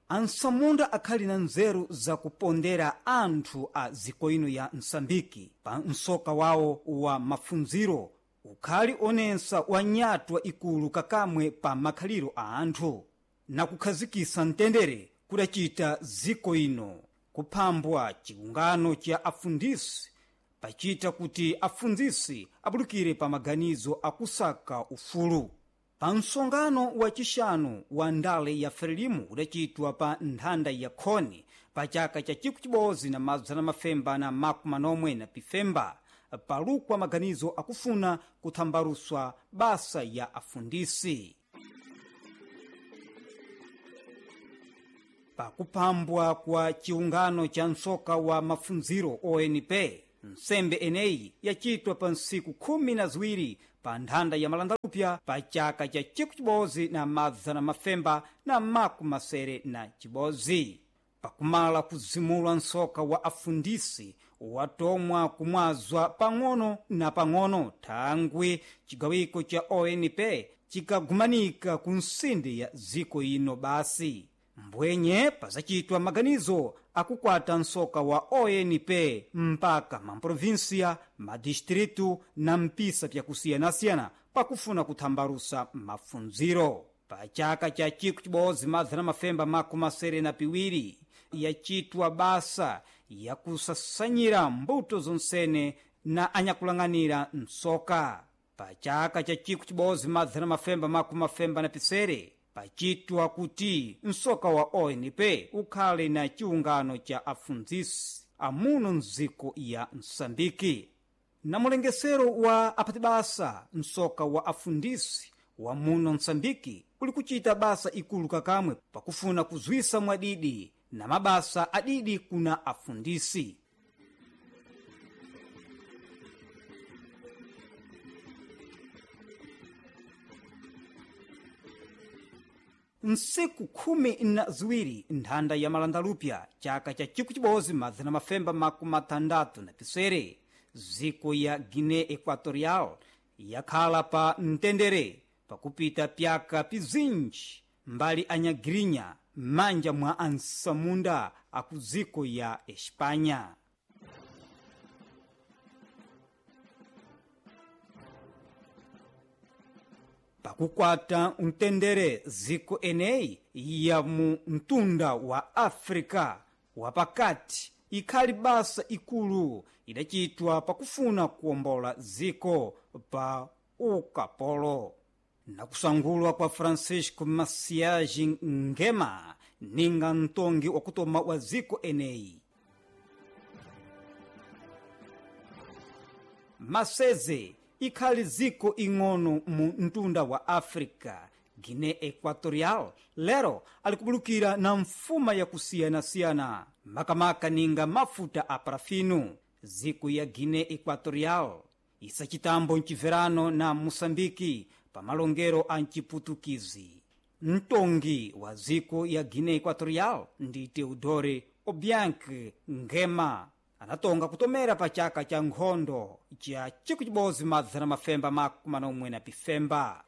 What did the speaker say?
ansamunda akhali na nzeru zakupondera anthu a ziko ino ya Msambiki pa msoka wawo wa mafunziro ukhali onensa wanyatwa ikulu kakamwe pa makhaliro a anthu na kukhazikisa mtendere kudacita ziko ino kuphambwa chiungano cha afundisi pachita kuti afunzisi abulukire pa maganizo akusaka ufulu. Pa msongano wa chishanu wa ndale ya Frelimu udachitwa pa nthanda ya Khoni pa chaka cha chiku chibozi na mazana mafemba na makumanomwe na pifemba palukwa maganizo akufuna kuthambaruswa basa ya afundisi. Pa kuphambwa kwa chiungano cha msoka wa mafunziro ONP, nsembe eneyi yachitwa pa nsiku 12 pa nthanda ya Malandalupya pa chaka cha chiku chibozi na mazana mafemba na makumasere na chibozi. Pakumala kuzimula nsoka wa afundisi watomwa kumwazwa pang'ono na pang'ono thangwi chigawiko cha ONP chikagumanika ku nsinde ya ziko ino basi. Mbwenye pazachitwa maganizo akukwata nsoka wa ONP mpaka mamprovinsia, madistritu na mpisa pya kusiyana-siyana pakufuna kuthambarusa mafunziro. Pa chaka cha chiku chibozi mazana mafemba makumasere na piwiri yachitwa basa ya kusasanyira mbuto zonsene na anyakulang'anira nsoka. Pa chaka cha chiku chibozi mazana mafemba makumafemba na pisere pachitwa kuti nsoka wa ONP ukhale na chiungano cha afunzisi amuno nziko ya Msambiki. Na mulengesero wa apati basa nsoka wa afundisi wa muno Msambiki uli kuchita basa ikulu kakamwe pakufuna kuzwisa mwadidi na mabasa adidi kuna afundisi. Nsiku 12 nthanda ya Malandalupya chaka cha chiku chibozi mazana mafemba makumatandatu na pisere ziko ya Guinea Equatorial yakhala pa mtendere pakupita pyaka pizinji mbali anyagirinya manja mwa ansamunda akuziko ya Espanya. Pakukwata mtendere ziko eneyi ya mu mtunda wa Afrika wapakati ikhali basa ikulu idachitwa pakufuna kuombola ziko pa ukapolo. Na kusangulwa kwa Francisco Masiaji Ngema ninga ntongi wakutoma wa ziko eneyi. Maseze ikhali ziko ing'ono mu mtunda wa Afrika. Guinea Equatorial lero alikubulukira na mfuma ya kusiyana-siyana makamaka ninga mafuta a parafinu. Ziko ya Guinea Equatorial isachitambo nchiverano na Musambiki pa malongero a nchiputukizi. Ntongi wa ziko ya Guinea Equatorial ndi Teodore Obiang Ngema anatonga kutomera pa chaka cha nkhondo cha chiku chibozi mazana mafemba makumanomwe na pifemba.